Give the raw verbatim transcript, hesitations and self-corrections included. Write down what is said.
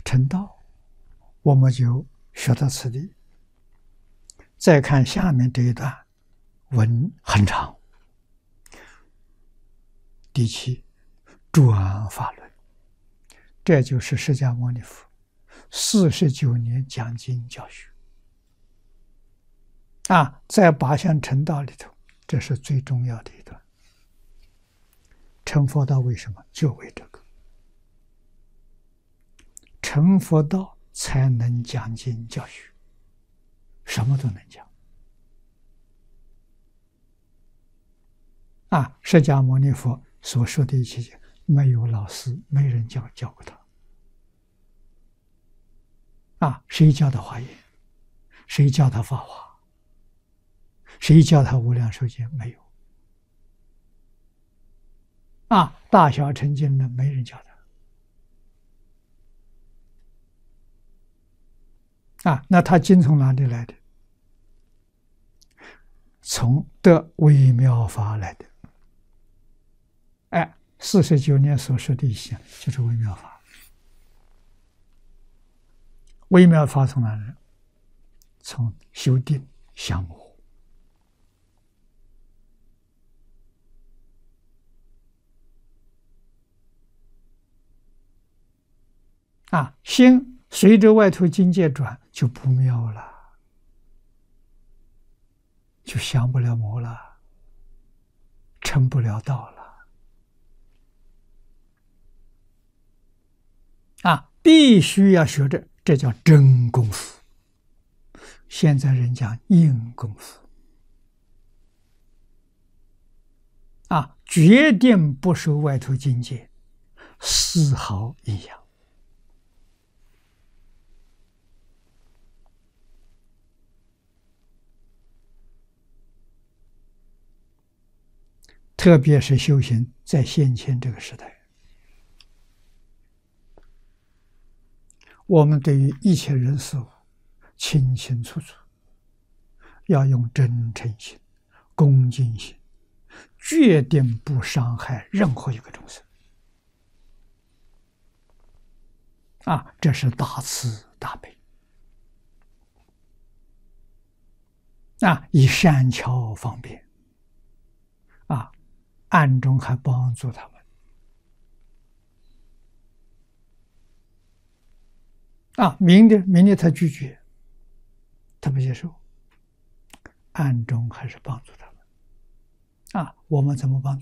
成道，我们就学到此地。再看下面这一段，文很长。第七，转法轮，这就是释迦牟尼佛四十九年讲经教学啊，在八相成道里头，这是最重要的一段。成佛道为什么？就为这个。成佛道才能讲经教学，什么都能讲。啊，释迦牟尼佛所说的一切，没有老师，没人教教过他。啊，谁教他华严？谁教他法华？谁教他无量寿经？没有。啊，大小乘经呢，没人教他。啊，那他经从哪里来的？从得微妙法来的。哎，四十九年所说的一些，就是微妙法。微妙法从哪来？从修定降魔。啊，心随着外头境界转，就不妙了，就降不了魔了，成不了道了。啊，必须要学着，这叫真功夫。现在人讲硬功夫。啊，决定不受外头境界丝毫影响。特别是修行在现前这个时代，我们对于一切人事物清清楚楚，要用真诚心、恭敬心，决定不伤害任何一个众生。啊，这是大慈大悲。啊，以善巧方便。啊，暗中还帮助他们。啊，明的明的他拒绝，他不接受，暗中还是帮助他们。啊，我们怎么帮助？